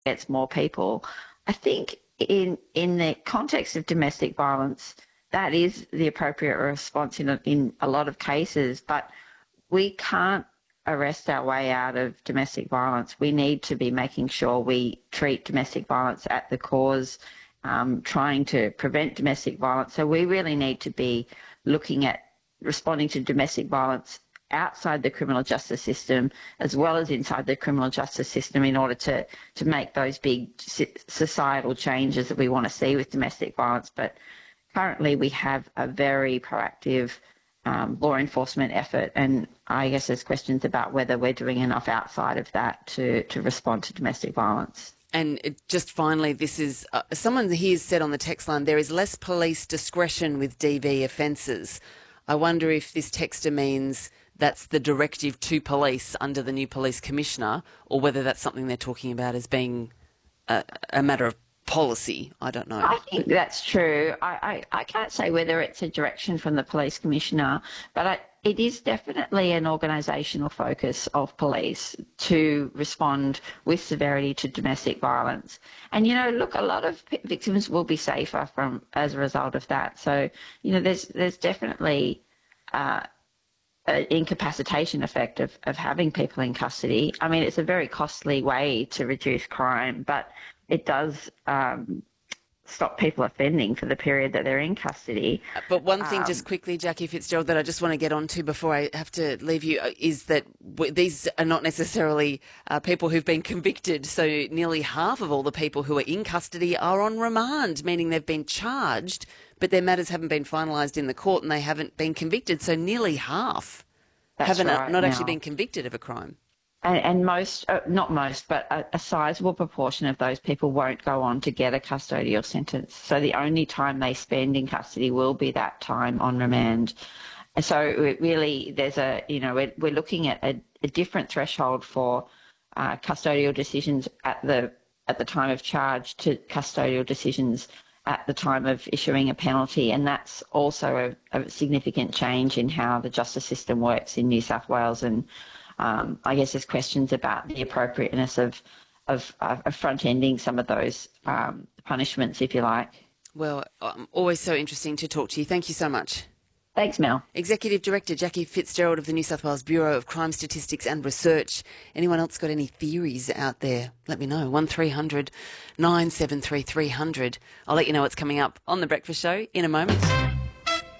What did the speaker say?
gets more people. I think in the context of domestic violence, that is the appropriate response in a lot of cases, but we can't arrest our way out of domestic violence. We need to be making sure we treat domestic violence at the cause, trying to prevent domestic violence. So we really need to be looking at responding to domestic violence outside the criminal justice system as well as inside the criminal justice system in order to make those big societal changes that we want to see with domestic violence. But currently we have a very proactive law enforcement effort, and I guess there's questions about whether we're doing enough outside of that to respond to domestic violence. And just finally, this is someone here said on the text line, there is less police discretion with DV offences. I wonder if this texter means that's the directive to police under the new police commissioner, or whether that's something they're talking about as being a matter of policy. I don't know. I think that's true. I can't say whether it's a direction from the police commissioner, but it is definitely an organisational focus of police to respond with severity to domestic violence. And, you know, look, a lot of victims will be safer as a result of that. So, you know, there's definitely an incapacitation effect of having people in custody. I mean, it's a very costly way to reduce crime, but it does stop people offending for the period that they're in custody. But one thing just quickly, Jackie Fitzgerald, that I just want to get onto before I have to leave you is that these are not necessarily people who've been convicted. So nearly half of all the people who are in custody are on remand, meaning they've been charged, but their matters haven't been finalised in the court and they haven't been convicted. So nearly half haven't not actually been convicted of a crime. And most, not most, but a sizable proportion of those people won't go on to get a custodial sentence. So the only time they spend in custody will be that time on remand. And so it really, we're looking at a different threshold for custodial decisions at the time of charge to custodial decisions at the time of issuing a penalty. And that's also a significant change in how the justice system works in New South Wales. And I guess there's questions about the appropriateness of front-ending some of those punishments, if you like. Well, always so interesting to talk to you. Thank you so much. Thanks, Mel. Executive Director Jackie Fitzgerald of the New South Wales Bureau of Crime Statistics and Research. Anyone else got any theories out there? Let me know. 1300 973 300. I'll let you know what's coming up on The Breakfast Show in a moment.